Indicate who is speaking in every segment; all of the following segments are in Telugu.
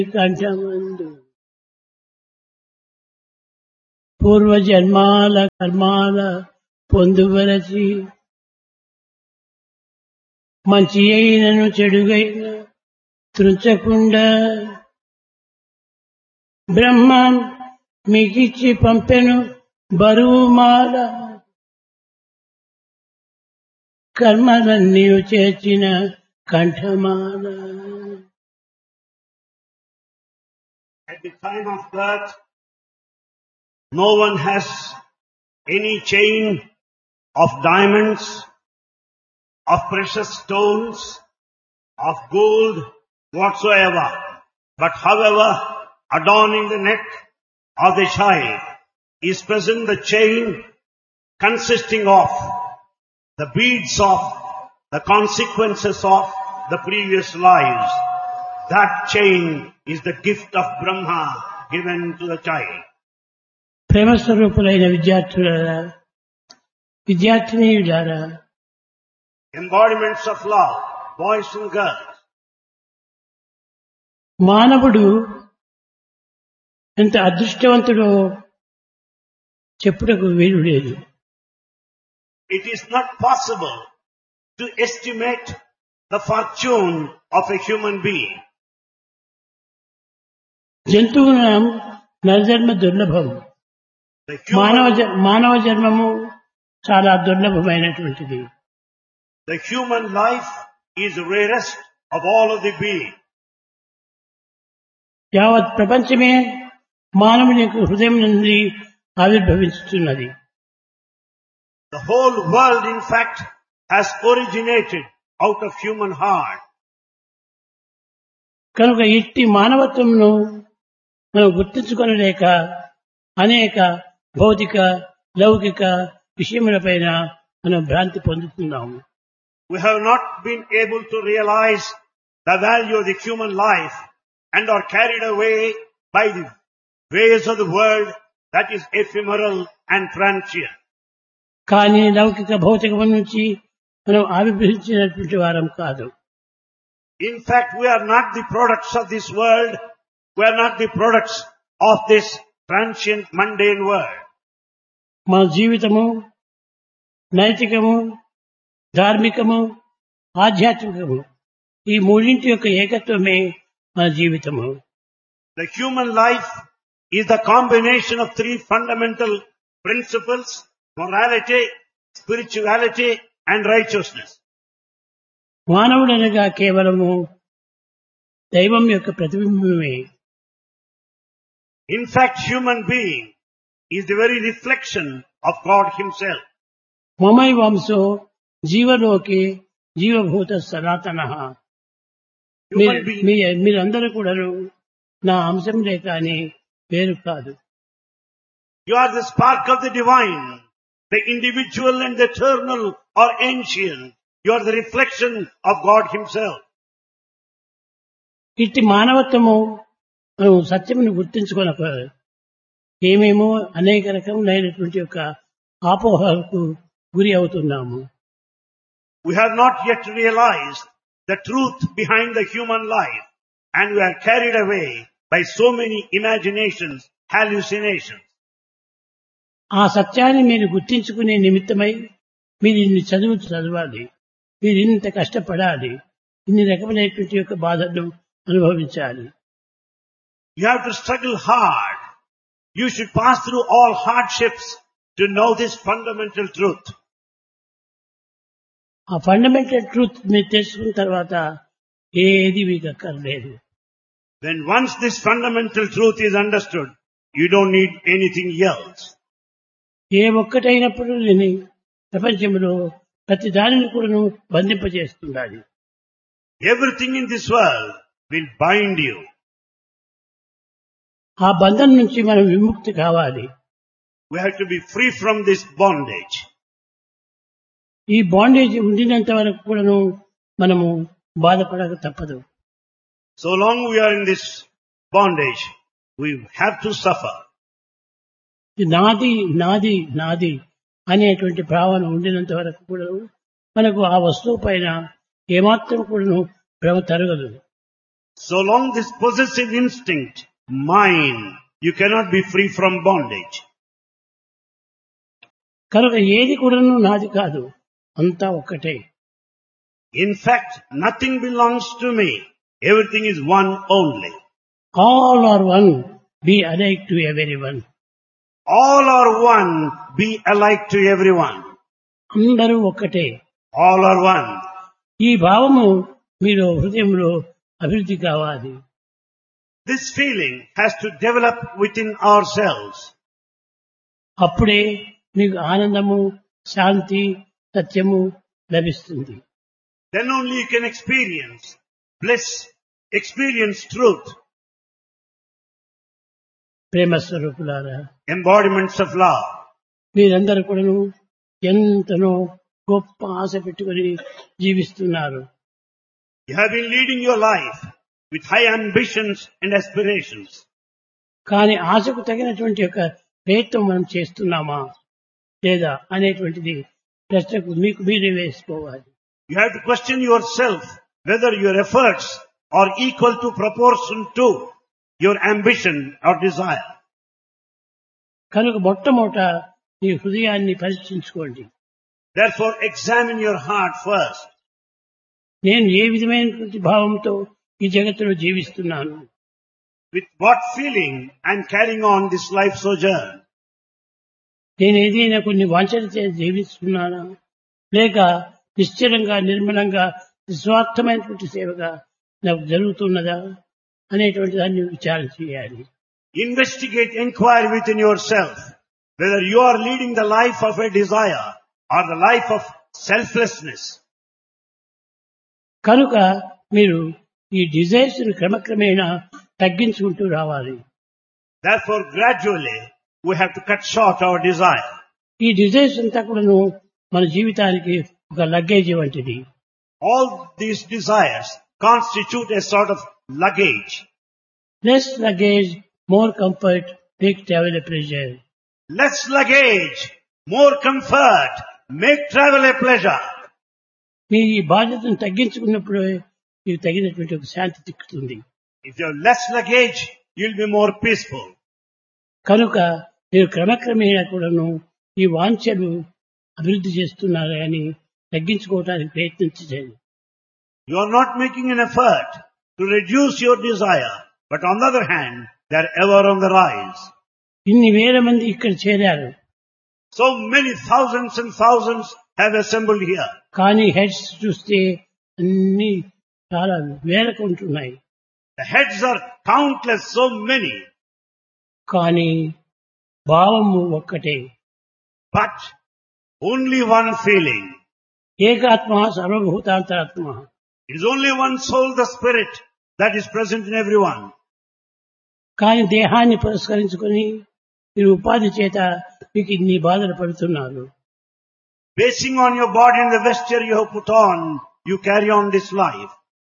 Speaker 1: కంఠమందు పూర్వజన్మాల కర్మాల పొందువరచి మంచి అయినను చెడుగైన త్రుంచకుండా బ్రహ్మ మీకిచ్చి పంపెను బరువుమాల కర్మలన్నీ చేర్చిన కంఠమాల.
Speaker 2: At the time of birth, no one has any chain of diamonds, of precious stones, of gold, whatsoever. But however, adorning the neck of the child is present the chain consisting of the beads of the consequences of the previous lives. That chain is the gift of Brahma given to the child.
Speaker 1: ప్రేమస్వరూపులైన విద్యార్థులారా, విద్యార్థినీయులారా,
Speaker 2: Embodiments of love, boys and girls.
Speaker 1: మానవుడు ఎంత అదృష్టవంతుడో చెప్పుటకు వీలు లేదు.
Speaker 2: It is not possible to estimate the fortune of a human being.
Speaker 1: జంతువుల నరజన్మ దుర్లభం.
Speaker 2: The human,
Speaker 1: మానవ జన్మము చాలా దుర్లభమైనటువంటిది.
Speaker 2: the human life is the rarest of all of the beings.
Speaker 1: యావత్ ప్రపంచమే మానవుని యొక్క హృదయం నుండి ఆవిర్భవిస్తున్నది.
Speaker 2: The whole world, in fact, has originated out of human heart.
Speaker 1: కనుక ఇట్టి మానవత్వమును మనం గుర్తించుకొనలేక అనేక భౌతిక లౌకిక విషయములపైన మనం భ్రాంతి పొందుతున్నాము.
Speaker 2: We have not been able to realize the value of the human life and are carried away by the ways of the world that is ephemeral and transient.
Speaker 1: కానీ లౌకిక భౌతికం నుంచి మనం ఆవిర్భవించినటువంటి వారం కాదు.
Speaker 2: In fact, we are not the products of this world. We are not the products of this transient, mundane world.
Speaker 1: మన జీవితము నైతికము, ధార్మికము, ఆధ్యాత్మికము ఈ మూడింటి యొక్క ఏకత్వమే మన జీవితము.
Speaker 2: The human life is the combination of three fundamental principles: morality, spirituality, and righteousness.
Speaker 1: మానవుడనగా కేవలము దైవం యొక్క ప్రతిబింబమే.
Speaker 2: In fact, human being is the very reflection of God Himself.
Speaker 1: మమై వంశో జీవలోకే జీవభూత సనాతనః.
Speaker 2: Human being,
Speaker 1: మీరందరూ కూడా నా అంశంలే కానీ వేరు కాదు.
Speaker 2: you are the spark of the divine. The individual and the eternal are ancient. You are the reflection of God Himself.
Speaker 1: ఇట్టి మానవత్వము మనం సత్యమును గుర్తించుకొనక ఏమేమో అనేక రకములైనటువంటి యొక్క ఆపోహలకు గురి అవుతున్నాము.
Speaker 2: We have not yet realized the truth behind the human life, and we are carried away by so many imaginations, hallucinations.
Speaker 1: ఆ సత్యాన్ని మీరు గుర్తించుకునే నిమిత్తమై మీరు ఇన్ని చదవాలి, మీరు ఇంత కష్టపడాలి, ఇన్ని రకములైనటువంటి యొక్క బాధలను అనుభవించాలి.
Speaker 2: You have to struggle hard. You should pass through all hardships to know this fundamental truth.
Speaker 1: ఆ ఫండమెంటల్ ట్రూత్ మీరు తెలుసుకున్న తర్వాత ఏది మీకు అక్కర్లేదు.
Speaker 2: Then once this fundamental truth is understood, you don't need anything else.
Speaker 1: ఏ ఒక్కటైనప్పుడు నేను ప్రపంచంలో ప్రతి దానిని కూడా బంధింపజేస్తుండాలి.
Speaker 2: Everything in this world will bind you.
Speaker 1: ఆ బంధం నుంచి మనం విముక్తి కావాలి.
Speaker 2: We have to be free from this bondage.
Speaker 1: ఈ బాండేజ్ ఉండినంత వరకు కూడాను మనము బాధపడక తప్పదు.
Speaker 2: So long we are in this bondage, we have to suffer.
Speaker 1: నాది నాది నాది అనేటువంటి భావన ఉండినంత వరకు కూడా మనకు ఆ వస్తువు పైన ఏమాత్రం కూడా భ్రమ తరగదు.
Speaker 2: So long this possessive instinct, mine, you cannot be free from bondage.
Speaker 1: కనుక ఏది కూడాను నాది కాదు, అంతా ఒక్కటే.
Speaker 2: In fact, nothing belongs to me. Everything is one only.
Speaker 1: All are one, B alike to everyone.
Speaker 2: All are one, be alike to everyone.
Speaker 1: అందరూ ఒక్కటే.
Speaker 2: All are one.
Speaker 1: ఈ భావము మీలో హృదయంలో అభివృద్ధి కావాలి.
Speaker 2: This feeling has to develop within ourselves.
Speaker 1: అప్పుడే మీకు ఆనందము, శాంతి, సత్యము లభిస్తుంది.
Speaker 2: Then only you can experience bliss, experience truth,
Speaker 1: ప్రేమ స్వరూపులారా,
Speaker 2: embodiments of love.
Speaker 1: మీరందరూ కూడాను ఎంతనో గొప్ప ఆశ పెట్టుకొని జీవిస్తున్నారు.
Speaker 2: You have been leading your life with high ambitions and aspirations.
Speaker 1: కానీ ఆశకు తగినటువంటి యొక్క ప్రయత్నం మనం చేస్తున్నామా లేదా అనేటువంటిది ప్రశ్నకు మీకు మీరే వేసుకోవాలి.
Speaker 2: You have to question yourself whether your efforts are equal to proportion to your ambition or desire.
Speaker 1: కనుక మొట్టమొదట మీ హృదయాన్ని పరీక్షించుకోండి.
Speaker 2: Therefore, examine your heart first.
Speaker 1: నేను ఏ విధమైనటువంటి భావంతో ఈ జగత్తులో జీవిస్తున్నాను,
Speaker 2: With what feeling I am carrying on this life sojourn?
Speaker 1: నేను ఏదైనా కొన్ని వాంఛలు చేసి జీవిస్తున్నానా లేక నిశ్చలంగా నిర్మలంగా నిస్వార్థమైనటువంటి సేవగా నాకు జరుగుతున్నదా అనేటువంటి దాన్ని విచారణ చేయాలి.
Speaker 2: Investigate, inquire within yourself whether you are leading the life of a desire or the life of selflessness.
Speaker 1: కనుక మీరు ఈ డిజైర్స్ ను క్రమక్రమేణా తగ్గించుకుంటూ రావాలి.
Speaker 2: Therefore, gradually, we have to cut short our desire.
Speaker 1: ఈ డిజైర్స్ అంతా కూడాను మన జీవితానికి ఒక లగేజ్ వంటిది.
Speaker 2: All these desires constitute a sort of luggage.
Speaker 1: Less luggage, more comfort, make travel a pleasure.
Speaker 2: Less luggage, more comfort, make travel a pleasure.
Speaker 1: మీ ఈ బాధ్యతను తగ్గించుకున్నప్పుడు మీకు తగినటువంటి ఒక శాంతి చిక్కుతుంది.
Speaker 2: If you have less luggage, you'll be more peaceful.
Speaker 1: కనుక మీరు క్రమక్రమేణా కూడాను ఈ వాంఛలు అభివృద్ధి చేస్తున్నారు అని తగ్గించుకోవడానికి ప్రయత్నించండి.
Speaker 2: You are not making an effort to reduce your desire, but on the other hand, they are ever on the rise.
Speaker 1: ఇన్ని వేల మంది ఇక్కడ చేరారు,
Speaker 2: So many thousands and thousands have assembled here.
Speaker 1: కానీ హెడ్స్ చూస్తే అన్ని చాలా వేలకు ఉంటున్నాయి.
Speaker 2: The heads are countless, so many,
Speaker 1: కానీ భావము ఒక్కటే.
Speaker 2: but only one feeling.
Speaker 1: ఏకాత్మ సర్వభూతాంతరాత్మ.
Speaker 2: It is only one soul, the spirit, that is present in everyone.
Speaker 1: కానీ దేహాన్ని పురస్కరించుకొని మీరు ఉపాధి చేత మీకు ఇన్ని బాధలు పడుతున్నారు.
Speaker 2: Basing on your body and the vesture you have put on, you carry on this life.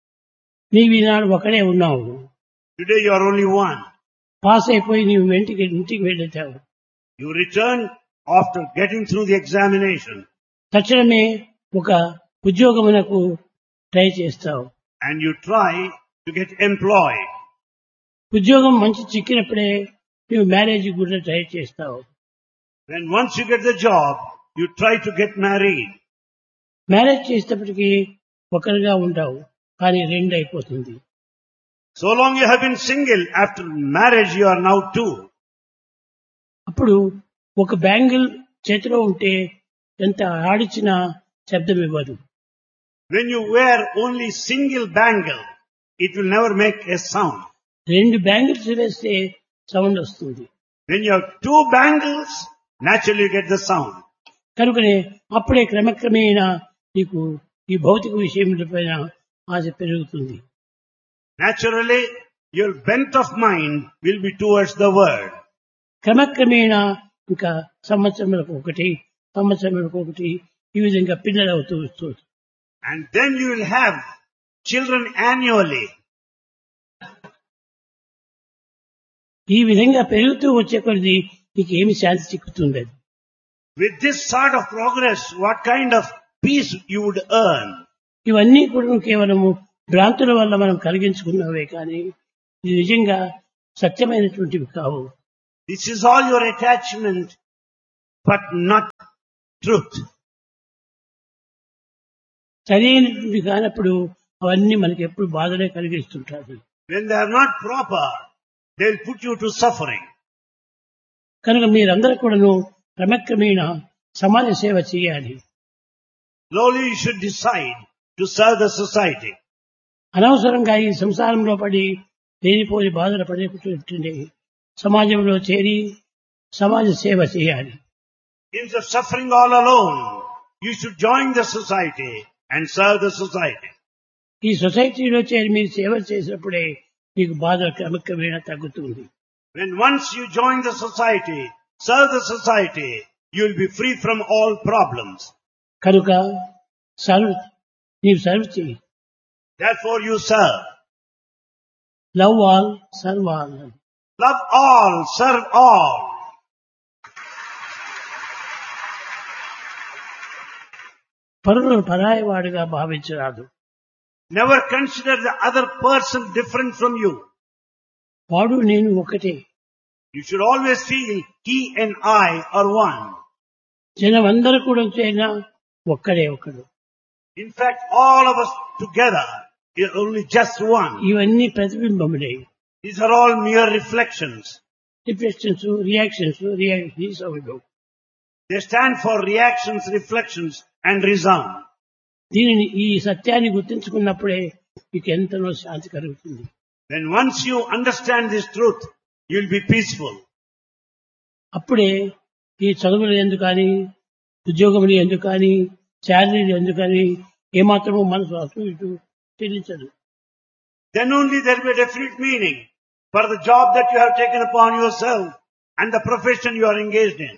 Speaker 1: నీవు ఈనాడు ఒకడే ఉన్నావు.
Speaker 2: Today you are only one.
Speaker 1: Pass అయిపోయి నీవు ఇంటికి వెళ్ళావు.
Speaker 2: You return after getting through the examination
Speaker 1: తక్షణమే ఒక ఉద్యోగమునకు ట్రై చేస్తావు.
Speaker 2: and you try to get employed.
Speaker 1: ఉద్యోగం మంచి చిక్కినప్పుడే నువ్వు మ్యారేజ్ కూడా ట్రై చేస్తావు.
Speaker 2: When once you get the job, you try to get married.
Speaker 1: Marriage చేసేటప్పటికి ఒకరిగా ఉంటావు, కానీ రెండు అయిపోతుంది.
Speaker 2: So long you have been single, after marriage you are now two.
Speaker 1: అప్పుడు ఒక బ్యాంగిల్ చేతిలో ఉంటే ఎంత ఆడిచినా శబ్దం ఇవ్వదు.
Speaker 2: When you wear only single bangle, it will never make a sound.
Speaker 1: రెండు బ్యాంగిల్స్ వేస్తే సౌండ్ వస్తుంది.
Speaker 2: When you have two bangles, naturally you get the sound.
Speaker 1: కనుకనే అప్పుడే క్రమక్రమేణా నీకు ఈ భౌతిక విషయములపైన ఆశ పెరుగుతుంది.
Speaker 2: Naturally, your bent of mind will be towards the world.
Speaker 1: క్రమక్రమేణా ఇంకా సంవత్సరములకు ఒకటి ఈ విధంగా పిల్లలు అవుతూ వస్తుంది.
Speaker 2: And then you will have children annually.
Speaker 1: ఈ విధంగా పెరుగుతూ వచ్చే కొద్ది నీకు ఏమి శాంతి చిక్కుతుంది?
Speaker 2: With this sort of progress, what kind of peace you would earn?
Speaker 1: ఇవన్నీ కూడా కేవలము భ్రాంతుల వల్ల మనం కలిగించుకున్నవే కానీ ఇది నిజంగా సత్యమైనటువంటివి కావు.
Speaker 2: This is all your attachment, but not truth.
Speaker 1: సరైనటువంటి కానప్పుడు అవన్నీ మనకి ఎప్పుడు బాధలే కలిగిస్తుంటాయి.
Speaker 2: When they are not proper, they'll put you to suffering.
Speaker 1: కనుక మీరందరూ కూడాను క్రమక్రమేణ సమాజ సేవ చేయాలి.
Speaker 2: Slowly you should decide to serve the society.
Speaker 1: అనవసరంగా ఈ సంసారంలో పడి లేనిపోని బాధలు పడేటట్టుండే సమాజంలో చేరి సమాజ సేవ చేయాలి.
Speaker 2: Instead of suffering all alone, you should join the society and serve the society.
Speaker 1: ఈ సొసైటీలో చేరి మీరు సేవ చేసినప్పుడే మీకు బాధ క్రమక్రమేణా తగ్గుతుంది.
Speaker 2: When once you join the society, serve the society, you will be free from all problems.
Speaker 1: కనుక నీవు సర్వ్ చేయి.
Speaker 2: Therefore you serve.
Speaker 1: Love all serve all.
Speaker 2: Love all, serve all.
Speaker 1: పరులను పరాయవాడిగా భావించరాదు.
Speaker 2: Never consider the other person different from you.
Speaker 1: వాడు నేను ఒకటే.
Speaker 2: You should always feel he and I are one.
Speaker 1: జనమందరూ కూడా చేరినా ఒక్కడే ఒకడు.
Speaker 2: In fact, all of us together is only just one.
Speaker 1: ఇవన్నీ ప్రతిబింబములే.
Speaker 2: These are all mere reflections.
Speaker 1: Reflections, reactions, reaction.
Speaker 2: They stand for reactions, reflections and resound.
Speaker 1: దీనిని ఈ సత్యాన్ని గుర్తించుకున్నప్పుడే మీకు ఎంతనో శాంతి కలుగుతుంది.
Speaker 2: When once you understand this truth, you will be peaceful.
Speaker 1: అప్పుడే ఈ చదువులు ఎందుకని, ఉద్యోగములు ఎందుకని, శాలరీలు ఎందుకని ఏమాత్రమో మనసు అటు ఇటు చెల్లించదు.
Speaker 2: Then only there will be a definite meaning for the job that you have taken upon yourself and the profession you are engaged in.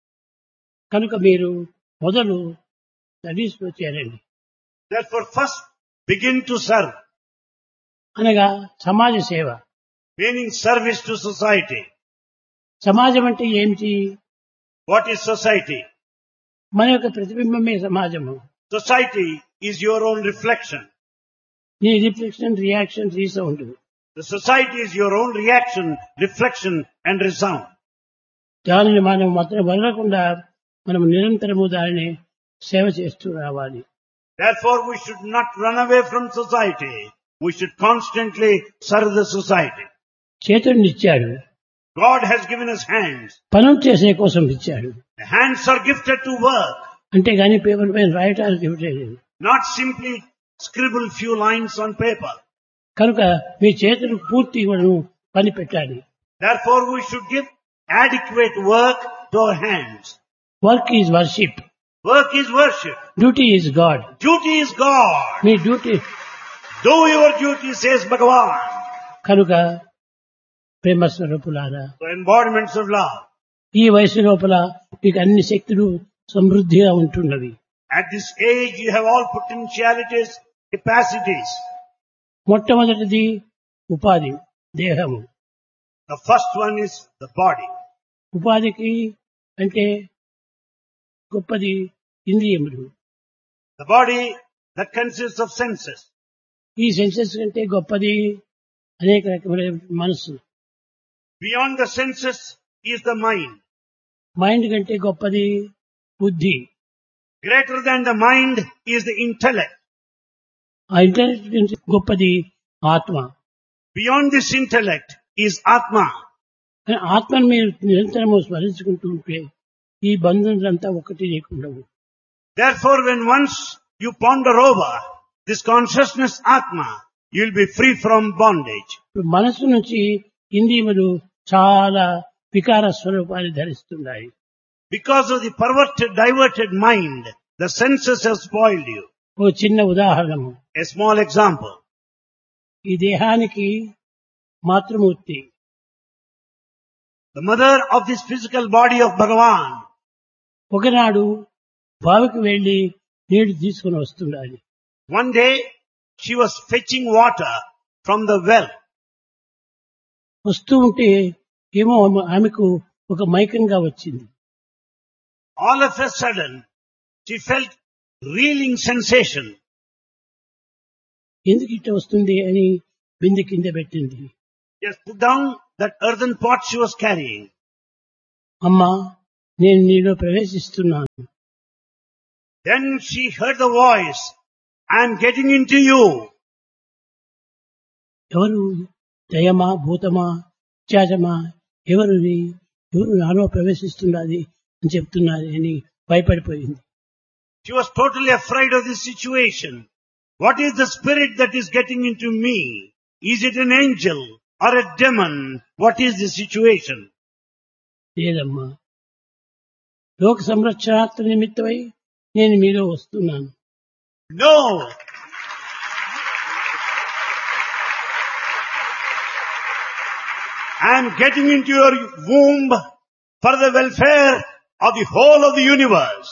Speaker 1: కనుక మీరు మొదలు స్టడీస్ లో చేరండి.
Speaker 2: Therefore first begin to serve.
Speaker 1: అనగా సమాజ సేవ.
Speaker 2: Meaning service to society.
Speaker 1: సమాజం అంటే ఏమిటి?
Speaker 2: What is society?
Speaker 1: మన యొక్క ప్రతిబింబమే సమాజము.
Speaker 2: Society is your own reflection.
Speaker 1: నీ reflection, reaction, resound.
Speaker 2: The society is your own reaction, reflection and resound.
Speaker 1: దానిని మనం మాత్రం వదలకుండా మనం నిరంతరము దానిని సేవ చేస్తూ రావాలి.
Speaker 2: Therefore we should not run away from society. We should constantly serve the society.
Speaker 1: చేతుడినిచ్చాడు.
Speaker 2: God has given us hands.
Speaker 1: పనులు చేసే కోసం ఇచ్చాడు.
Speaker 2: The hands are gifted to work.
Speaker 1: అంతేగాని పేపర్ పైన రాయటానికి ఇవ్వలేదు.
Speaker 2: Not simply scribble few lines on paper.
Speaker 1: కనుక మీ చేతులు పూర్తి పని పెట్టాలి.
Speaker 2: Therefore we should give adequate work to our hands.
Speaker 1: Work is worship.
Speaker 2: Work is worship.
Speaker 1: Duty is God.
Speaker 2: Duty is God.
Speaker 1: Me duty.
Speaker 2: Do your duty, says Bhagavan.
Speaker 1: కనుక ప్రేమ స్వరూపులారా,
Speaker 2: So embodiments of love.
Speaker 1: ఈ వయసు లోపల మీకు అన్ని శక్తులు సమృద్ధిగా ఉంటున్నవి.
Speaker 2: At this age you have all potentialities, capacities.
Speaker 1: మొట్టమొదటిది ఉపాధి, దేహము.
Speaker 2: The first one is the body.
Speaker 1: ఉపాధికి అంటే గొప్పది ఇంద్రియములు.
Speaker 2: The body that consists of senses.
Speaker 1: ఈ సెన్సెస్ కంటే గొప్పది అనేక రకమైన మనస్సు.
Speaker 2: Beyond the senses is the mind.
Speaker 1: Mind కంటే గొప్పది బుద్ధి.
Speaker 2: Greater than the mind is the intellect.
Speaker 1: ఆ ఇంటెలిజెన్స్ కంటే గొప్పది ఆత్మ.
Speaker 2: Beyond this intellect is Atma.
Speaker 1: ఆత్మను మీరు నిరంతరము స్మరించుకుంటూ ఉంటే ఈ బంధువులంతా ఒకటి లేకుండవు.
Speaker 2: Therefore when once you ponder over this consciousness Atma, you will be free from bondage.
Speaker 1: మనస్సు నుంచి ఇంద్రియములు చాలా వికార స్వరూపాన్ని ధరిస్తున్నాయి.
Speaker 2: Because of the perverted, diverted mind, the senses have spoiled you.
Speaker 1: ఓ చిన్న ఉదాహరణము.
Speaker 2: A small example.
Speaker 1: ఈ దేహానికి మాతృమూర్తి.
Speaker 2: The mother of this physical body of Bhagavan.
Speaker 1: ఒకనాడు బావికి వెళ్లి నీళ్లు తీసుకుని వస్తుండాలి.
Speaker 2: One day she was fetching water from the well.
Speaker 1: వస్తూ ఉంటే ఏమో ఆమెకు ఒక మైకంగా వచ్చింది.
Speaker 2: All of a sudden she felt reeling sensation.
Speaker 1: ఎందుకు ఇట్లా వస్తుంది అని బిందె కింద పెట్టింది.
Speaker 2: Just put down that earthen pot she was carrying.
Speaker 1: అమ్మా, నేను నీలో ప్రవేశిస్తున్నాను.
Speaker 2: Then she heard the voice, I am getting into you.
Speaker 1: ఎవరు? దయమా, భూతమా, త్యాజమా, ఎవరు నాలో ప్రవేశిస్తున్నది అని చెప్తున్నది అని భయపడిపోయింది.
Speaker 2: She was totally afraid of this situation. What is the spirit that is getting into me? Is it an angel or a demon? What is the situation?
Speaker 1: లేదమ్మా, లోక సంరక్షణార్థ నిమిత్తమై నేను మీలో వస్తున్నాను.
Speaker 2: No. I am getting into your womb for the welfare of the whole of the universe.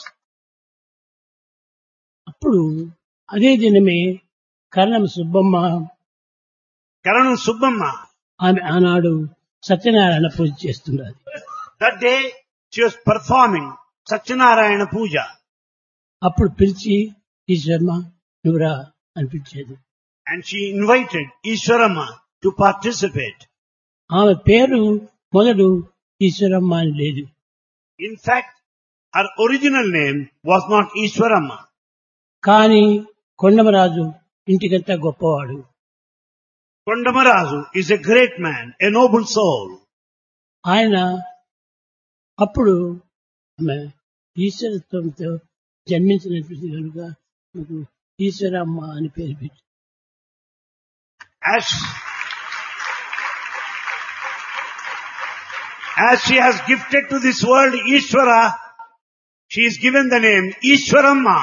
Speaker 1: అప్పుడు అదే దినమే కరణం సుబ్బమ్మ
Speaker 2: Karanam Subbamma,
Speaker 1: ఆమె ఆనాడు సత్యనారాయణ పూజ చేస్తున్నది.
Speaker 2: that day she was performing Satyanarayana Puja.
Speaker 1: అప్పుడు పిలిచి ఈశ్వర్మ నువ్వురా అనిపించేది.
Speaker 2: And she invited Ishwarama to participate.
Speaker 1: ఆమె పేరు మొదలు ఈశ్వరమ్మ అని లేదు.
Speaker 2: In fact, her original name was not Ishwarama.
Speaker 1: కానీ కొండమరాజు ఇంటికంతా గొప్పవాడు.
Speaker 2: Kondamarazu is a great man, a noble soul.
Speaker 1: ఆయన అప్పుడు ఆమె ఈశ్వరత్వంతో జన్మించినటువంటి కనుక నాకు ఈశ్వరమ్మ అని పేరు పెట్టి
Speaker 2: As she has gifted to this world Ishvara, she is given the name Ishwaramma.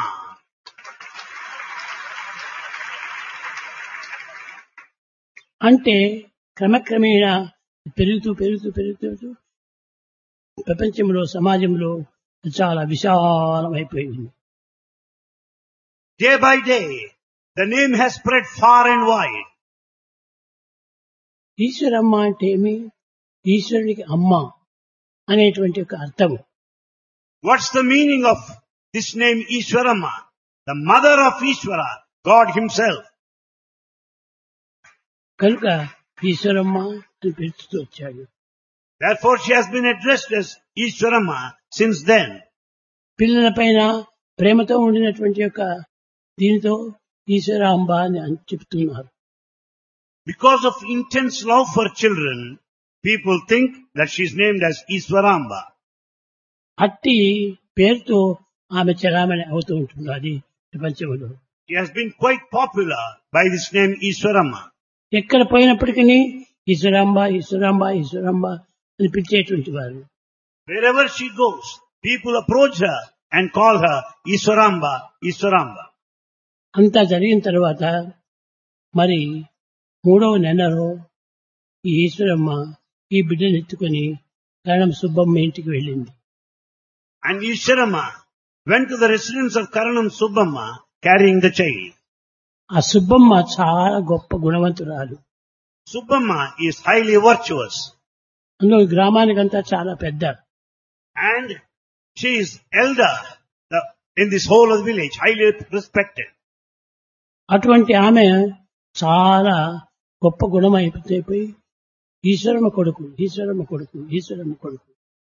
Speaker 1: అంటే క్రమక్రమేణా పెరుగుతూ ప్రపంచంలో సమాజంలో చాలా విశాలమైపోయింది.
Speaker 2: Day by day, the name has spread far and wide.
Speaker 1: Eshwaramma అంటే ఏమి? ఈశ్వరునికి అమ్మ అనేటువంటి ఒక అర్థము.
Speaker 2: What's the meaning of this name Ishwaramma? The mother of Ishvara, God himself.
Speaker 1: కనుక ఈశ్వరమ్మ అని పిలుస్తూ వచ్చాడు.
Speaker 2: Therefore she has been addressed as Ishwaramma since then.
Speaker 1: పిల్లల పైన ప్రేమతో ఉండినటువంటి యొక్క దీనితో ఈశ్వరాంబ అని చెప్తున్నారు.
Speaker 2: Because of intense love for children, people think that she is named as Ishwaramba.
Speaker 1: అట్టి పేరుతో ఆమె చలామణి అవుతూ ఉంటుంది అది ప్రపంచంలో.
Speaker 2: She has been quite popular by this name Ishwaramma.
Speaker 1: ఎక్కడ పోయినప్పటికీ ఈశ్వరాంబ ఈశ్వరాంబ ఈశ్వరాంబ అని పిలిచేటువంటి వారు.
Speaker 2: Wherever she goes, people approach her and call her Ishwaramba, Ishwaramba.
Speaker 1: అంతా జరిగిన తర్వాత మరి 3వ నెలలో ఈ ఈశ్వరమ్మ ఈ బిడ్డను ఎత్తుకొని కరణం సుబ్బమ్మ ఇంటికి వెళ్ళింది.
Speaker 2: And Ishwarama went to the residence of Karanam Subbamma carrying the child.
Speaker 1: ఆ సుబ్బమ్మ చాలా గొప్ప గుణవంతురాలు.
Speaker 2: Subbamma is highly virtuous.
Speaker 1: అందులో గ్రామానికంతా చాలా పెద్ద.
Speaker 2: And she is elder in this whole of the village, highly respected.
Speaker 1: అటువంటి ఆమె చాలా గొప్ప గుణం అయిపోయి ఈశ్వరమ్మ కొడుకు ఈశ్వరమ్మ కొడుకు ఈశ్వరమ్మ కొడుకు.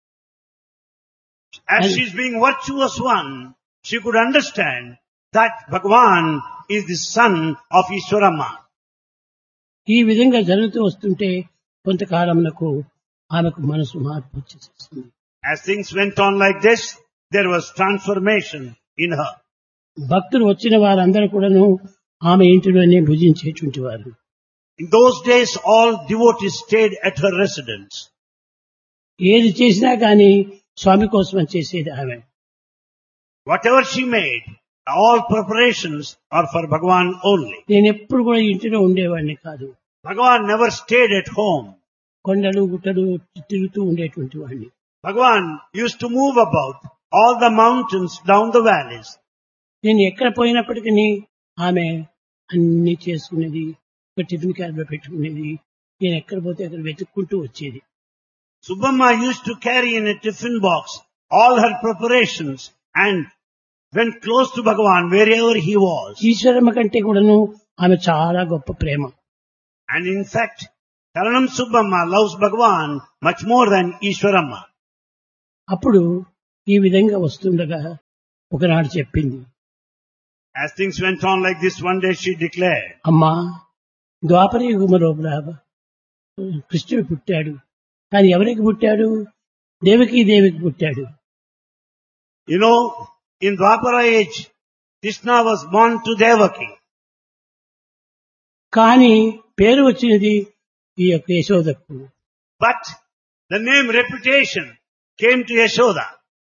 Speaker 2: As she is being virtuous one, she could understand that Bhagavan is the son of Ishwarama.
Speaker 1: ఈ విధంగా జరుగుతూ వస్తుంటే కొంతకాలంలో ఆమెకు మనసు మార్పు వచ్చేసింది.
Speaker 2: As things went on like this, there was transformation in her.
Speaker 1: భక్తులు వచ్చిన వారందరూ కూడాను ఆమె ఇంటిలోనే భుజించేటువంటి వారు.
Speaker 2: In those days, all devotees stayed at her residence.
Speaker 1: ఏది చేసినా కానీ స్వామి కోసం చేసేది ఆమె.
Speaker 2: Whatever she made, all preparations are for Bhagavan only.
Speaker 1: నేను ఎప్పుడు కూడా ఇంటిలో ఉండేవాడిని కాదు.
Speaker 2: Bhagavan never stayed at home.
Speaker 1: కొండలు గుట్టలు తిరుగుతూ ఉండేటువంటి వాడిని.
Speaker 2: Bhagavan used to move about all the mountains, down the valleys.
Speaker 1: నేను ఎక్కడ పోయినప్పటికీ ఆమె అన్ని చేసుకునేది, ఒక టిఫిన్ క్యాబ్లో పెట్టుకునేది. నేను ఎక్కడ పోతే అక్కడ వెతుక్కుంటూ వచ్చేది.
Speaker 2: Subbamma used to carry in a tiffin box all her preparations and went close to Bhagavan wherever he was.
Speaker 1: Eshwaramma కంటే కూడాను ఆమె చాలా గొప్ప ప్రేమ.
Speaker 2: And in fact, Karanam Subbamma loves Bhagavan much more than Ishwaramma.
Speaker 1: అప్పుడు ఈ విధంగా వస్తుండగా ఒకనాడు చెప్పింది,
Speaker 2: As things went on like this, one day she declared,
Speaker 1: అమ్మా, ద్వాపర యుగము లోపల కృష్ణుడు పుట్టాడు, కానీ ఎవరికి పుట్టాడు? దేవికి పుట్టాడు.
Speaker 2: you know, in Dwapara age, Krishna was born to Devaki.
Speaker 1: కానీ పేరు వచ్చినది ఈ యొక్క యశోదకు.
Speaker 2: But the name reputation came to Yashoda.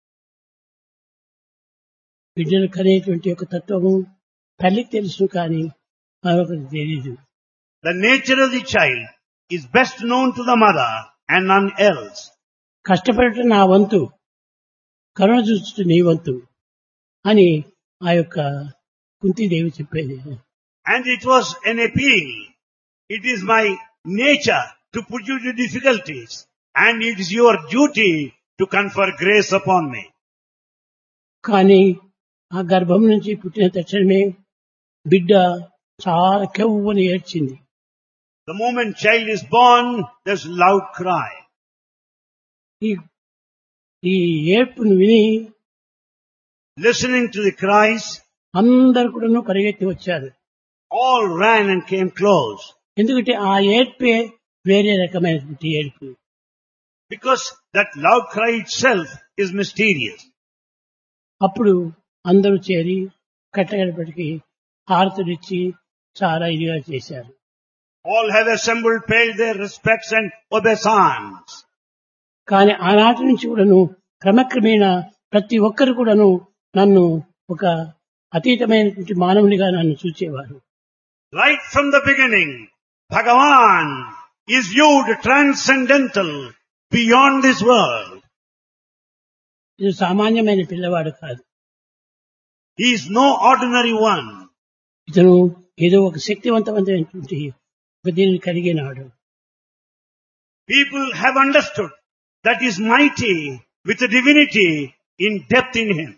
Speaker 1: బిడ్డలు కనేటువంటి యొక్క తత్వము తల్లికి తెలుసు, కానీ మరొకరికి తెలియదు.
Speaker 2: The nature of the child is best known to the mother and none else.
Speaker 1: కష్టపడటం నా వంతు, కరుణ చూచుట నీ వంతు అని ఆ యొక్క కుంతీదేవి చెప్పేది.
Speaker 2: And it was an appeal. It is my nature to put you to difficulties, and it is your duty to confer grace upon me.
Speaker 1: కానీ ఆ గర్భం నుంచి పుట్టిన తక్షణమే బిడ్డ చాలా కెవ్వని ఏడ్చింది.
Speaker 2: The moment child is born, there's a loud cry.
Speaker 1: ఈ ఈ ఏడ్పును విని
Speaker 2: Listening to the cries,
Speaker 1: అందరు కూడా పరిగెత్తి వచ్చారు.
Speaker 2: all ran and came close.
Speaker 1: ఎందుకంటే ఆ ఏడ్పే వేరే రకమైనటువంటి ఏడుపు.
Speaker 2: Because that loud cry itself is mysterious.
Speaker 1: అప్పుడు అందరూ చేరి కట్టగడపటికి హారతులిచ్చి చాలా ఇదిగా చేశారు.
Speaker 2: All have assembled, paid their respects and obeisance.
Speaker 1: కానీ ఆనాటి నుంచి కూడాను క్రమక్రమేణా ప్రతి ఒక్కరు కూడాను నన్ను ఒక అతీతమైనటువంటి మానవునిగా నన్ను చూచేవారు.
Speaker 2: Right from the beginning, Bhagavan is viewed transcendental, beyond this world.
Speaker 1: ఇది సామాన్యమైన పిల్లవాడు కాదు.
Speaker 2: He is no ordinary one.
Speaker 1: ఇతను ఏదో ఒక శక్తివంతమైనటువంటి ఒక దీనిని కలిగినాడు.
Speaker 2: People have understood that he is mighty with a divinity in depth in him.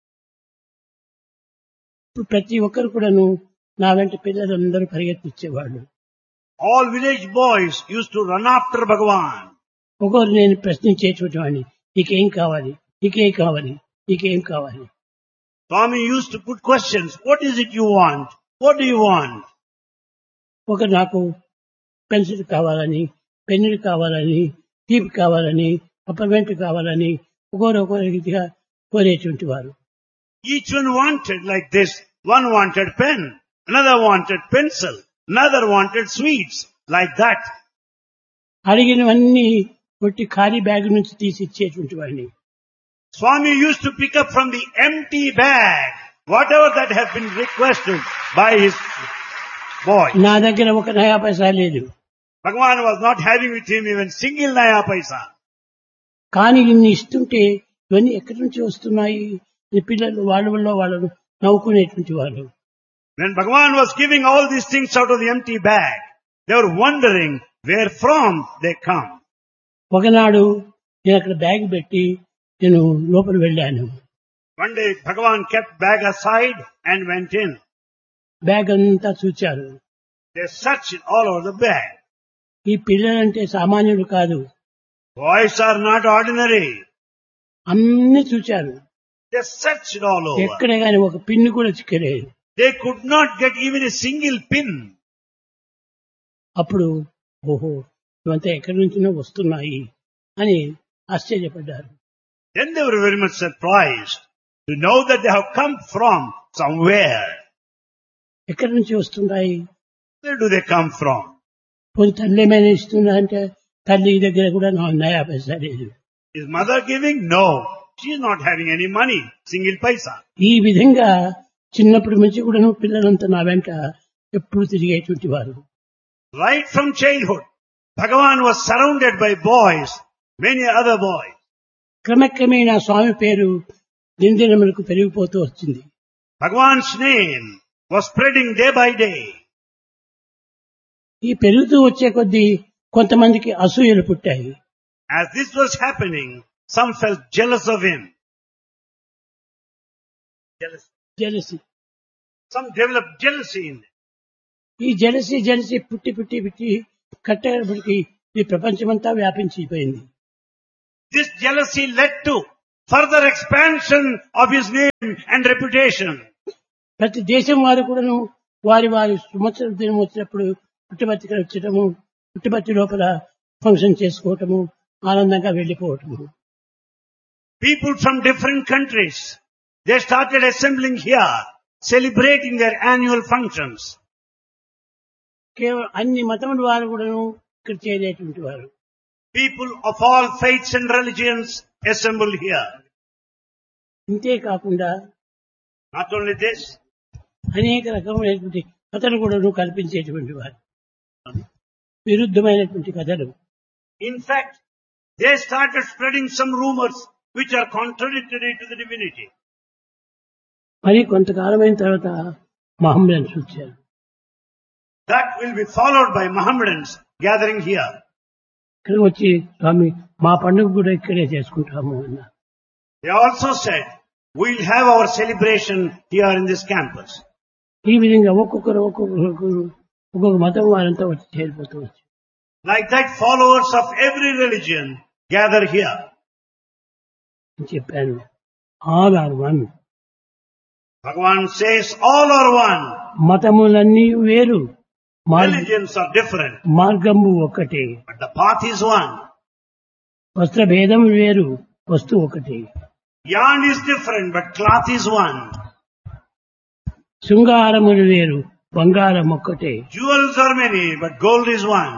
Speaker 1: ఇప్పుడు ప్రతి ఒక్కరు కూడాను నా వెంట పిల్లలందరూ పరిగెత్తిచ్చేవాళ్ళు.
Speaker 2: All village boys used to run after Bhagavan.
Speaker 1: ఒకరు నేను ప్రశ్నించేటువంటి నీకేం కావాలి, నీకేం కావాలి, నీకేం కావాలి.
Speaker 2: Swami used to put questions. What is it you want? What do you want?
Speaker 1: ఒకరు నాకు పెన్సిల్ కావాలని, పెన్నులు కావాలని, టీప్ కావాలని, అపార్ట్మెంట్ కావాలని ఒకరు రీతిగా కోరేటువంటి వారు.
Speaker 2: Each one wanted like this. One wanted pen, another wanted pencil, another wanted sweets, like that.
Speaker 1: అడిగినవన్నీ కొట్టి ఖాళీ బ్యాగ్ నుంచి తీసి ఇచ్చేటువంటి వాడిని.
Speaker 2: Swami used to pick up from the empty bag whatever that has been requested by his boy.
Speaker 1: నా దగ్గర ఒక నయా పైసా లేదు.
Speaker 2: Bhagavan was not having with him even single naya paisa.
Speaker 1: కానీ ఇన్ని ఇస్తుంటే ఇవన్నీ ఎక్కడి నుంచి వస్తున్నాయి? ఈ పిల్లలు వాళ్ళు నవ్వుకునేటువంటి వాళ్ళు.
Speaker 2: When Bhagavan was giving all these things out of the empty bag, they were wondering where from they come.
Speaker 1: ఒకనాడు నేను అక్కడ బ్యాగ్ పెట్టి నేను లోపల వెళ్ళాను.
Speaker 2: One day Bhagavan kept bag aside and went in.
Speaker 1: Bag అంతా చూచారు.
Speaker 2: They searched all over the bag.
Speaker 1: ఈ పిల్లలంటే సామాన్యులు కాదు.
Speaker 2: Boys are not ordinary.
Speaker 1: అన్ని చూచారు.
Speaker 2: They searched all over.
Speaker 1: ఎక్కడే గాని ఒక పిన్ను కూడా చిక్కలేదు.
Speaker 2: They could not get even a single pin.
Speaker 1: అప్పుడు ఓహో ఇవంతా ఎక్కడి నుంచినో వస్తున్నాయి అని ఆశ్చర్యపడ్డారు.
Speaker 2: Then they were very much surprised to know that they have come from somewhere.
Speaker 1: ఎక్కడి నుంచి వస్తున్నాయి?
Speaker 2: Where do they come from?
Speaker 1: పోనీ తల్లి ఏమైనా ఇస్తుందా అంటే తల్లి దగ్గర కూడా నా నయా పైసా లేదు.
Speaker 2: Is mother giving? No. She is not having any money, single paisa.
Speaker 1: ఈ విధంగా చిన్నప్పటి నుంచి కూడా పిల్లలంతా నా వెంట ఎప్పుడు తిరిగేటువంటి వారు.
Speaker 2: Right from childhood, Bhagavan was surrounded by boys, many other boys.
Speaker 1: క్రమక్రమేణా స్వామి పేరు దినదినములకు పెరిగిపోతూ వచ్చింది.
Speaker 2: Bhagavan's name was spreading day by day.
Speaker 1: ఈ పెరుగుతూ వచ్చే కొద్దీ కొంతమందికి అసూయలు పుట్టాయి.
Speaker 2: As this was happening, some felt jealous of him.
Speaker 1: Jealousy.
Speaker 2: Some developed jealousy in them.
Speaker 1: ఈ జలసి పుట్టి కట్టేపటికి ఈ ప్రపంచమంతా వ్యాపించిపోయింది.
Speaker 2: This jealousy led to further expansion of his name and reputation.
Speaker 1: ప్రతి దేశం వారు కూడాను వారి సంవత్సర దినం వచ్చినప్పుడు పుట్టపర్తికి వచ్చటము, పుట్టపర్తి లోపల ఫంక్షన్ చేసుకోవటము, ఆనందంగా వెళ్లిపోవటము.
Speaker 2: People from different countries, they started assembling here, celebrating their annual functions.
Speaker 1: కేవలం అన్ని మతముల వారు కూడాను ఇక్కడ చేరేటువంటి వారు.
Speaker 2: People of all faiths and religions assemble here.
Speaker 1: ఇంతే కాకుండా
Speaker 2: Not only this,
Speaker 1: అనేక రకమైనటువంటి కథలు కూడాను కల్పించేటువంటి వారు, విరుద్ధమైనటువంటి కథలు.
Speaker 2: in fact, they started spreading some rumors which are contradictory to the divinity.
Speaker 1: మరి కొంతకాలమైన తర్వాత మహమ్మదన్స్ వచ్చారు.
Speaker 2: That will be followed by Mohammedans gathering here.
Speaker 1: ఇక్కడ వచ్చి స్వామి మా పండుగ కూడా ఇక్కడే చేసుకుంటాము అన్నారు.
Speaker 2: They also said, we'll have our celebration here in this campus.
Speaker 1: ఈ విధంగా ఒక్కొక్క మతం వారంతా వచ్చి చేరిపోతూ వచ్చారు.
Speaker 2: Like that, followers of every religion gather here.
Speaker 1: అని చెప్పాను. All are one.
Speaker 2: Bhagavan says all are one.
Speaker 1: మతములన్నీ వేరు,
Speaker 2: Religions are different,
Speaker 1: మార్గము ఒక్కటే.
Speaker 2: but the path is one.
Speaker 1: వస్త్ర భేదం వేరు, వస్తువు ఒకటి.
Speaker 2: Yarn is different, but cloth is one.
Speaker 1: శృంగారములు వేరు, బంగారం ఒక్కటే.
Speaker 2: Jewels are many, but gold is one.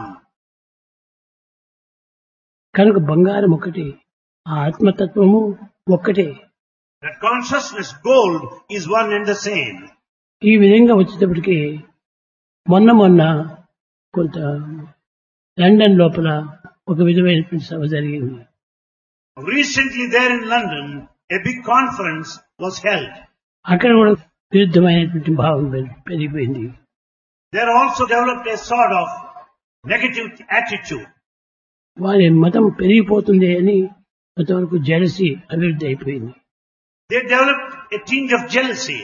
Speaker 1: కనుక బంగారం ఒకటి, ఆ ఆత్మతత్వము ఒక్కటే.
Speaker 2: That consciousness, gold, is one and the same.
Speaker 1: ఈ విధంగా వచ్చేటప్పటికి మొన్న కొంత లండన్ లోపల ఒక విధమైనటువంటి సభ జరిగింది.
Speaker 2: Recently there in London, a big conference was held.
Speaker 1: అక్కడ కూడా విరుద్ధమైనటువంటి భావం పెరిగిపోయింది.
Speaker 2: There also developed a sort of negative attitude.
Speaker 1: వారి మతం పెరిగిపోతుంది అని కొంతవరకు జెలసీ అభివృద్ధి అయిపోయింది.
Speaker 2: They developed a tinge of jealousy.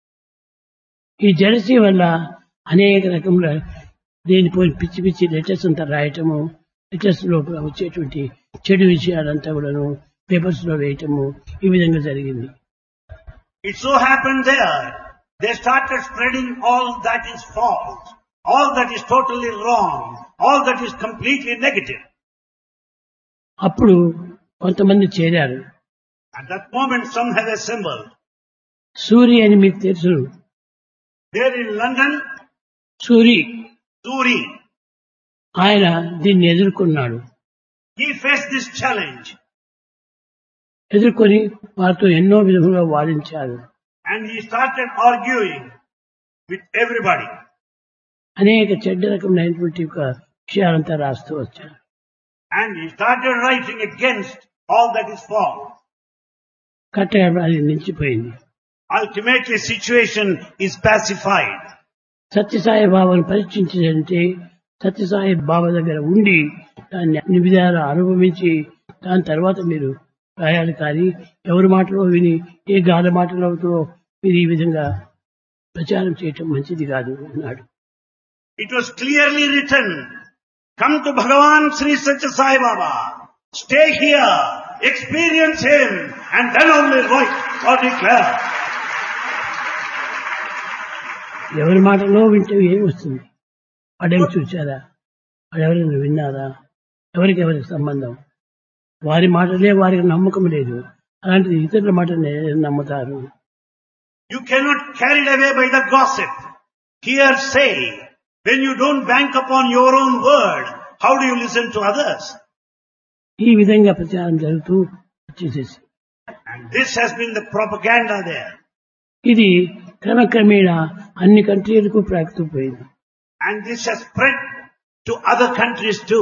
Speaker 1: ఈ జెలసీ వల్ల అనేక రకముల దేనిపోయి పిచ్చి లెటర్స్ అంతా రాయటము, లెటర్స్ లోపల వచ్చేటువంటి చెడు విషయాలంతా కూడాను పేపర్స్ లో వేయటము, ఈ విధంగా జరిగింది.
Speaker 2: It so happened there, they started spreading all that is false, all that is totally wrong, all that is completely negative.
Speaker 1: అప్పుడు కొంతమంది చేరారు.
Speaker 2: At that moment some have assembled.
Speaker 1: Suri అని మీకు తెలుసు.
Speaker 2: There in London,
Speaker 1: Suri
Speaker 2: Suri,
Speaker 1: ఆయన దీన్ని ఎదుర్కొన్నాడు.
Speaker 2: he faced this challenge
Speaker 1: ఎదుర్కొని వారితో ఎన్నో విధములుగా వాదించారు.
Speaker 2: and he started arguing with everybody.
Speaker 1: అనేక చెడ్డ రకమైనటువంటి విషయాలంతా రాస్తూ వచ్చారు.
Speaker 2: And he started writing against all that is false.
Speaker 1: కట్టగా అది నిలిచిపోయింది.
Speaker 2: Ultimately situation is pacified.
Speaker 1: Sathya Sai బాబాను పరీక్షించాలంటే సత్యసాయి బాబా దగ్గర ఉండి దాన్ని అన్ని విధాలా అనుభవించి దాని తర్వాత మీరు రాయాలి. కానీ ఎవరి మాటలో విని ఏ గాల మాటలతో మీరు ఈ విధంగా ప్రచారం చేయటం మంచిది కాదు అన్నాడు.
Speaker 2: It was clearly written, come to Bhagavan Sri Satya Sai Baba, stay here, experience him, and then only write or declare.
Speaker 1: ఎవరి మాటలో వింటే ఏమి వస్తుంది? వాడేమి చూశారా? వాడెవరైనా విన్నారా? ఎవరికి సంబంధం? వారి మాటలే వారికి నమ్మకం లేదు. అలాంటి ఇతరుల మాటలు నమ్ముతారు.
Speaker 2: You cannot carried away by the gossip, hearsay. When you don't bank upon your own word, how do you listen to others?
Speaker 1: ఈ విధంగా ప్రచారం జరుగుతూ వచ్చేసేసి
Speaker 2: And this has been the propaganda there.
Speaker 1: ఇది క్రమక్రమేణా అన్ని కంట్రీలకు ప్రాప్తిపోయింది.
Speaker 2: And this has spread to other countries too.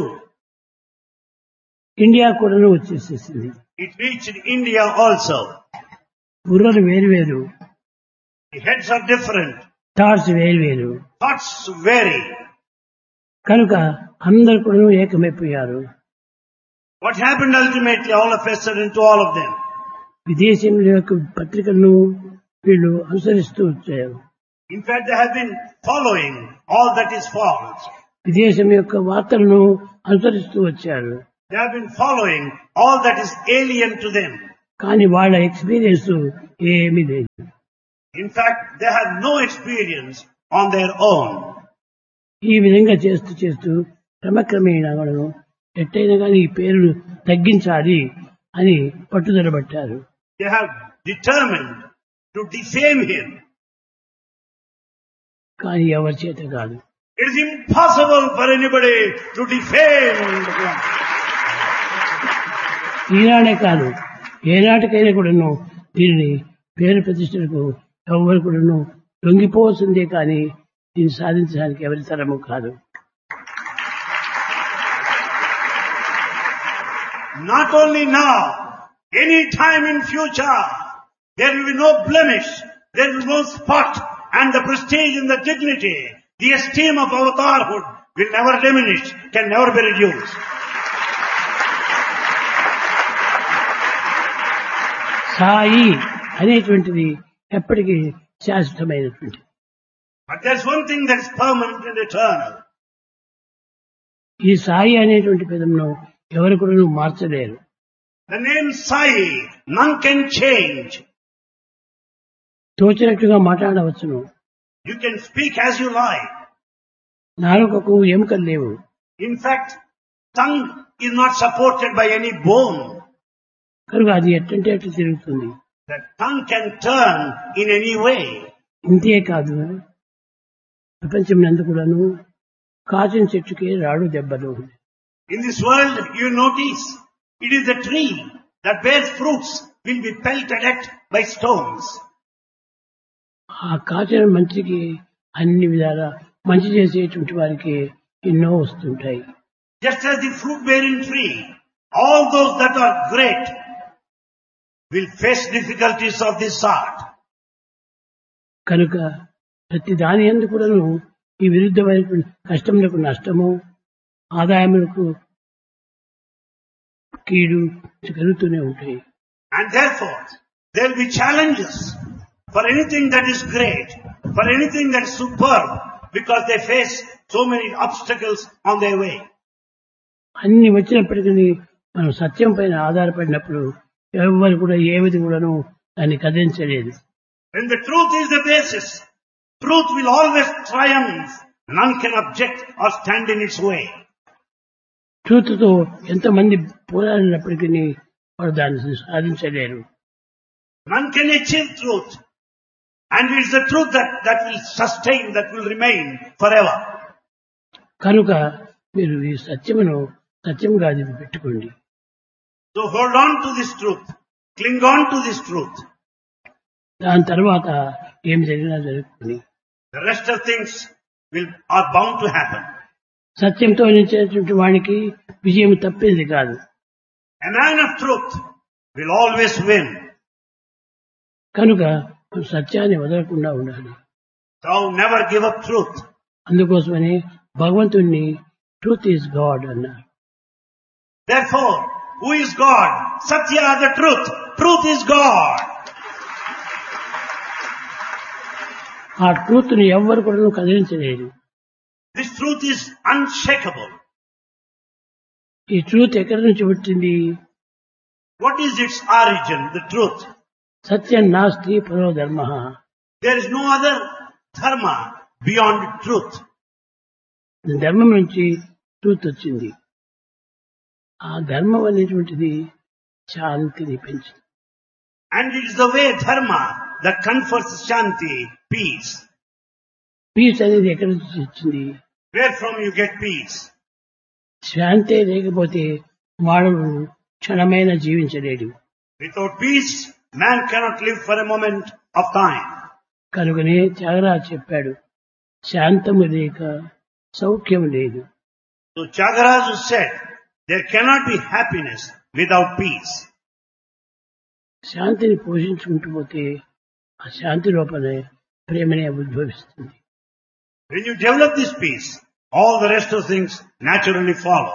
Speaker 1: India కూడాను వచ్చేసేసింది.
Speaker 2: It reached India also.
Speaker 1: బుర్రలు వేరు,
Speaker 2: The heads are different.
Speaker 1: Thoughts వేరు.
Speaker 2: Thoughts vary.
Speaker 1: కనుక అందరు కూడాను ఏకమైపోయారు.
Speaker 2: What happened ultimately, all of a sudden, to all of them?
Speaker 1: విదేశీయుల యొక్క పత్రికలను వీళ్ళు అనుసరిస్తూ వచ్చారు.
Speaker 2: In fact, they have been following all that is false.
Speaker 1: విదేశం యొక్క వార్తలను అనుసరిస్తూ వచ్చారు.
Speaker 2: They have been following all that is alien to them.
Speaker 1: కానీ వాళ్ళ ఎక్స్పీరియన్స్ ఏమీ లేదు.
Speaker 2: In fact, they have no experience on their own.
Speaker 1: ఈ విధంగా చేస్తూ చేస్తూ క్రమక్రమేణా వాళ్ళు ఎట్టయినా కానీ ఈ పేరును తగ్గించాలి అని పట్టుదల పట్టారు.
Speaker 2: They have determined to defame him.
Speaker 1: కానీ ఎవరి చేత కాదు.
Speaker 2: It is impossible for anybody to defame the Quran.
Speaker 1: ఈనాడే కాదు, ఏనాటికైనా కూడాను దీనిని పేరు ప్రతిష్టలకు ఎవరు కూడాను లొంగిపోవలసిందే కానీ దీన్ని సాధించడానికి ఎవరి తరము కాదు.
Speaker 2: Not only now, any time in future, there will be no blemish, there will be no spot, and the prestige and the dignity, the esteem of avatarhood will never diminish, can never be reduced.
Speaker 1: Sai అనేటువంటిది ఎప్పటికీ శాశ్వతమైనటువంటి.
Speaker 2: But there's one thing that's permanent and eternal.
Speaker 1: ఈ సాయి అనేటువంటి పదమును ఎవరు కూడా మార్చలేరు.
Speaker 2: The name Sai, none can change.
Speaker 1: తోచినట్టుగా మాట్లాడవచ్చును.
Speaker 2: You can speak as you like.
Speaker 1: నాలుకకు ఎముకలు లేవు.
Speaker 2: In fact, tongue is not supported by any bone.
Speaker 1: కనుక అది ఎట్టంటే అట్లా తిరుగుతుంది.
Speaker 2: The tongue can turn in any way.
Speaker 1: ఇంతే కాదు, ప్రపంచం నందు కూడాను కాచిన చెట్టుకే రాడు దెబ్బలు.
Speaker 2: In this world, you notice, it is a tree that bears fruits will be pelted at by stones.
Speaker 1: ఆ కాచిన మంచికి అన్ని విధాల మంచి చేసేటువంటి వారికి ఎన్నో వస్తుంటాయి.
Speaker 2: Just as the fruit-bearing tree, all those that are great will face difficulties of this sort.
Speaker 1: కనుక ప్రతి దాని యందు కూడాను ఈ విరుద్ధమైన కష్టములకు నష్టము, ఆదాయములకు కీడు కలుగుతూనే ఉంటాయి.
Speaker 2: And therefore, there will be challenges for anything that is great, for anything that is superb, because they face so many obstacles on their way.
Speaker 1: అన్ని వచ్చినప్పటికీ మనం సత్యం పైన ఆధారపడినప్పుడు ఎవరు కూడా ఏమిది కూడాను దాన్ని కదిలించలేదు.
Speaker 2: When the truth is the basis, truth will always triumph. None can object or stand in its way.
Speaker 1: Truth తో ఎంతమంది పోరాడినప్పటికీ వారు దాన్ని సాధించలేరు.
Speaker 2: None can achieve truth. And it's the truth that will sustain, that will remain forever.
Speaker 1: కనుక మీరు ఈ సత్యమును సత్యముగా పెట్టుకోండి.
Speaker 2: So hold on to this truth. Cling on to this truth.
Speaker 1: దాని తర్వాత ఏం జరిగినా జరుగుతుంది.
Speaker 2: The rest of things are bound to happen.
Speaker 1: సత్యంతో నిలిచేటువంటి వానికి విజయం తప్పేది కాదు.
Speaker 2: A man of truth will always win.
Speaker 1: కనుక సత్యాన్ని వదలకుండా ఉండాలి.
Speaker 2: So never give up truth.
Speaker 1: అందుకోసమని భగవంతుణ్ణి ట్రూత్ ఈజ్ గాడ్ అన్నారు.
Speaker 2: Therefore, who is God? Satya, the truth. Truth is God.
Speaker 1: ఆ ట్రూత్ ని ఎవ్వరు కూడా కదిలించలేరు.
Speaker 2: This truth is unshakable.
Speaker 1: ఈ ట్రూత్ ఎక్కడి నుంచి పుట్టింది?
Speaker 2: What is its origin? The truth.
Speaker 1: సత్యం నాస్తి పరో ధర్మ.
Speaker 2: There is no other dharma beyond truth.
Speaker 1: ధర్మం నుంచి ట్రూత్ వచ్చింది. ఆ ధర్మం అనేటువంటిది శాంతిని పెంచుతుంది.
Speaker 2: And it is the way dharma that confers shanti, peace.
Speaker 1: Piece అనేది ఎక్కడి నుంచి వచ్చింది?
Speaker 2: Where from you get peace?
Speaker 1: శాంతే లేకపోతే వాడు క్షణమైన జీవించలేడు.
Speaker 2: Without peace, man cannot live for a moment of time.
Speaker 1: కనుకనే త్యాగరాజు చెప్పాడు, శాంతము లేక సౌఖ్యము లేదు.
Speaker 2: So Tyagaraja said, there cannot be happiness without peace.
Speaker 1: శాంతిని పోషించుకుంటూ పోతే ఆ శాంతి లోపలే ప్రేమనే ఉద్భవిస్తుంది.
Speaker 2: When you develop this peace, all the rest of things naturally follow.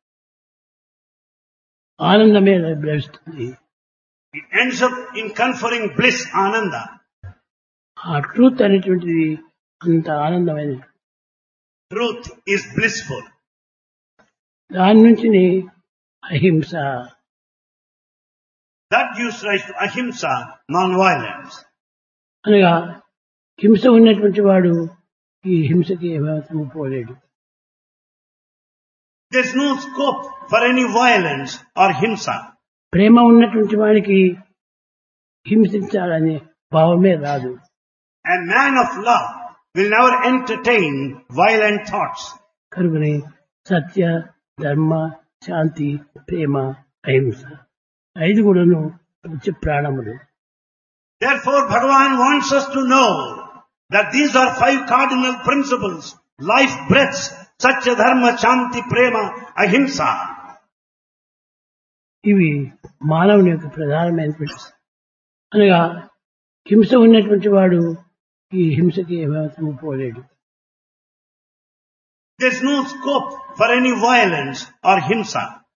Speaker 1: ఆనందమే లభిస్తుంది.
Speaker 2: It ends up in conferring bliss, ananda.
Speaker 1: ఆ ట్రూత్ అనేటువంటిది అంత ఆనందమైనది.
Speaker 2: Truth is blissful.
Speaker 1: దాని నుంచి అహింస.
Speaker 2: That gives rise to ahimsa, non-violence.
Speaker 1: అనగా హింస ఉన్నటువంటి వాడు ఈ హింసకి ఏమాత్రము పోలేడు.
Speaker 2: There's no scope for any violence or himsa.
Speaker 1: ప్రేమ ఉన్నటువంటి వాడికి హింసించాలనే భావమే రాదు.
Speaker 2: A man of love will never entertain violent thoughts.
Speaker 1: కనుకనే సత్య, ధర్మ, శాంతి, ప్రేమ, అహింస 5 కూడాను పంచ ప్రాణములు.
Speaker 2: Therefore, Bhagavan wants us to know that these are 5 cardinal principles, life breaths, satya, dharma, shanti, prema, ahimsa.
Speaker 1: ఇవి మానవుని యొక్క ప్రధానమైనటువంటి అనగా హింస ఉన్నటువంటి వాడు ఈ హింసకి ఏమాత్రము పోలేడు.
Speaker 2: There's no scope for any violence or himsa.